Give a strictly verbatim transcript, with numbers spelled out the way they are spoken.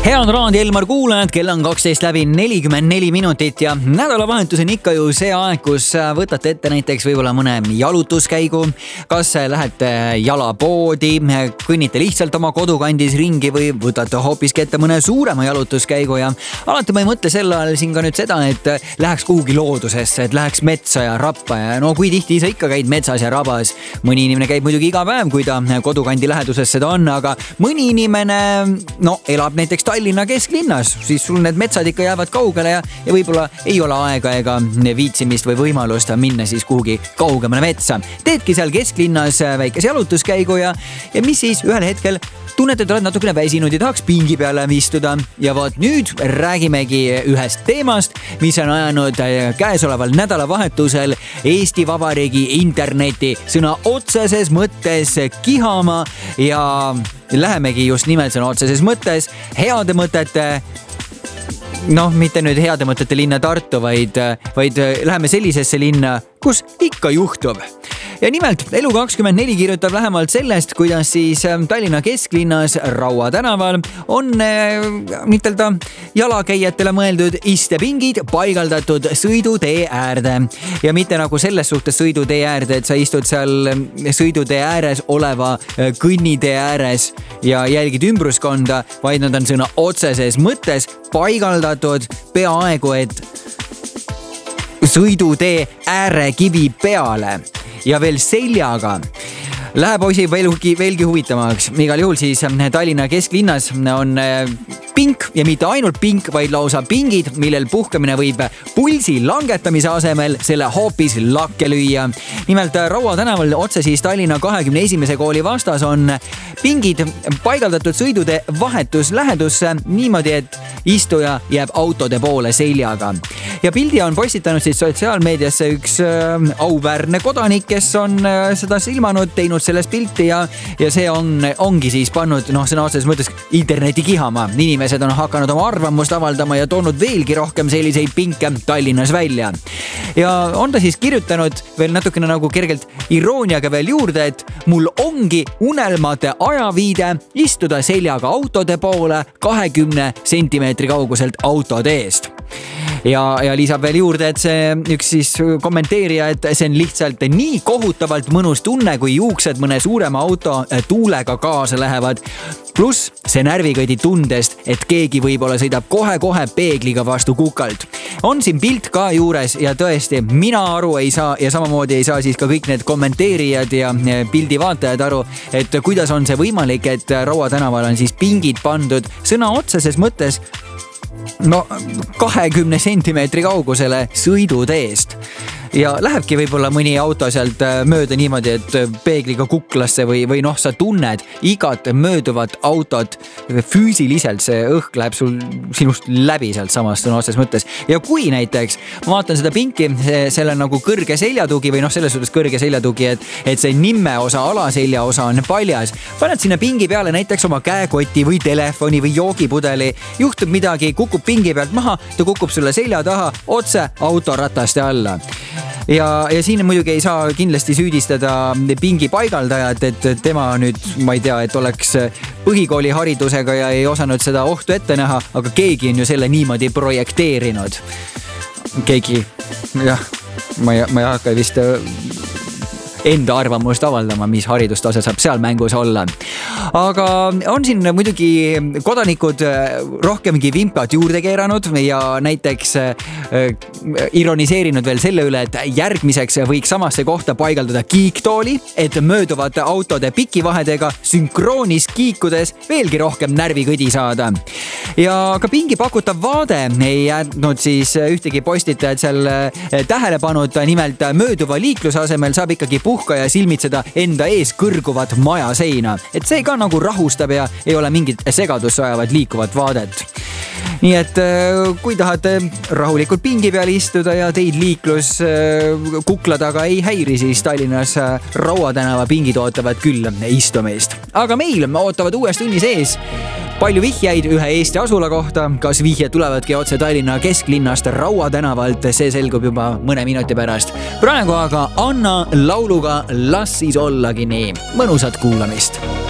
Head Raadio Elmar kuulajad, kell on kaksteist läbi nelikümmend neli minutit ja nädalavahetus on ikka ju see aeg, kus võtate ette näiteks võib-olla mõne jalutuskäigu, kas lähete jalapoodi, kõnnite lihtsalt oma kodukandis ringi või võtate hoopiski ette mõne suurema jalutuskäigu ja alati ma ei mõtle sel ajal siin ka nüüd seda, et läheks kuhugi loodusesse, et läheks metsa ja rappa ja no kui tihti sa ikka käid metsas ja rabas. Mõni inimene käib muidugi iga päev, kui ta kodukandi läheduses seda on, aga mõni inimene no, elab näiteks Tallinna kesklinnas, siis sul need metsad ikka jäävad kaugele ja, ja võib-olla ei ole aega ega viitsimist või võimalust minna siis kuhugi kaugemale metsa. Teedki seal kesklinnas väikese jalutuskäigu ja, ja mis siis ühel hetkel tunned, et oled natukene väsinud ja tahaks pingi peale istuda. Ja vaat nüüd räägimegi ühest teemast, mis on ajanud käesoleval nädalavahetusel Eesti Vabariigi interneti sõna otseses mõttes kihama ja lähemegi just nimelt sõna otseses mõttes heade mõtete, noh, mitte nüüd heade mõtete linna Tartu, vaid, vaid läheme sellisesse linna, kus ikka juhtub. Ja nimelt Elu kakskümmend neli kirjutab lähemalt sellest, kuidas siis Tallinna kesklinnas Raua tänaval on niitelda jalakäijatele mõeldud istepingid paigaldatud sõidutee äärde. Ja mitte nagu selles suhtes sõidutee äärde, et sa istud seal sõidutee ääres oleva kõnnitee ääres ja jälgid ümbruskonda, vaid nad on sõna otseses mõttes paigaldatud peaaegu et sõidutee äärekivi peale. Ja veel seljaga. Läheb osi veelgi, veelgi huvitavaks. Igal juhul siis Tallinna kesklinnas on pink ja mitte ainult pink, vaid lausa pingid, millel puhkamine võib pulsi langetamise asemel selle hoopis lakke lüüa. Nimelt Raua tänaval otse siis Tallinna kahekümne esimese kooli vastas on pingid paigaldatud sõidutee vahetus lähedusse niimoodi, et istuja jääb autode poole seljaga. Ja pildi on postitanud siis sotsiaalmeediasse üks auväärne kodanik, kes on seda silmanud, teinud sellest pilti ja, ja see on, ongi siis pannud noh, sõna otseses mõttes interneti kihama. Inimesed on hakanud oma arvamust avaldama ja toonud veelgi rohkem selliseid pinke Tallinnas välja. Ja on ta siis kirjutanud veel natukene nagu kergelt irooniaga veel juurde, et mul ongi unelmate ajaviide istuda seljaga autode poole kahekümne sentimeetri kauguselt autode eest. Ja, ja lisab veel juurde, et see üks siis kommenteerija, et see on lihtsalt nii kohutavalt mõnus tunne, kui juuksed mõne suurema auto tuulega kaasa lähevad. Plus see närvikõdi tundest, et keegi võib-olla sõidab kohe-kohe peegliga vastu kukalt. On siin pilt ka juures ja tõesti mina aru ei saa ja samamoodi ei saa siis ka kõik need kommenteerijad ja pildi vaatajad aru, et kuidas on see võimalik, et Raua tänaval on siis pingid pandud sõna otseses mõttes no kahekümne sentimeetri kaugusele sõiduteest. Ja lähebki võib-olla mõni auto sealt mööda niimoodi, et peegliga kuklasse või, või noh, sa tunned igat mööduvat autot füüsiliselt, see õhk läheb sul sinust läbi sealt samast sõna otseses mõttes. Ja kui näiteks, ma vaatan seda pinki, selle nagu kõrge seljatugi või noh, selles suhtes kõrge seljatugi, et, et see nimme osa, alaselja osa on paljas. Paned sinna pingi peale näiteks oma käekoti või telefoni või joogipudeli, juhtub midagi, kukub pingi pealt maha, ta kukub sulle selja taha otse autorataste alla. Ja, ja siin muidugi ei saa kindlasti süüdistada pingi paigaldajat, et tema nüüd, ma ei tea, et oleks põhikooli haridusega ja ei osanud seda ohtu ette näha, aga keegi on ju selle niimoodi projekteerinud. Keegi, jah, ma ei, ma ei hakka vist enda arvamust avaldama, mis haridustase saab seal mängus olla. Aga on siin muidugi kodanikud rohkemgi vimpat juurde keeranud ja näiteks ironiseerinud veel selle üle, et järgmiseks võiks samasse kohta paigaldada kiiktooli, et mööduvate autode pikivahedega sünkroonis kiikudes veelgi rohkem närvikõdi saada. Ja ka pingi pakutav vaade ei jäänud siis ühtegi postitajat seal tähelepanuta, nimelt mööduva liikluse asemel saab ikkagi puhkaja silmitseda enda ees kõrguvat maja seina. Et see ka nagu rahustab ja ei ole mingit segadus ajavad liikuvat vaadet. Nii et kui tahate rahulikult pingi peal istuda ja teid liiklus kukla taga ei häiri, siis Tallinnas Raua tänava pingid ootavad küll istumist. Aga meil ootavad uues tunnis ees palju vihjeid ühe Eesti asula kohta. Kas vihjed tulevadki otse Tallinna kesklinnast Raua tänavalt, see selgub juba mõne minuti pärast. Praegu aga Anna lauluga Las siis ollagi nii. Mõnusat kuulamist.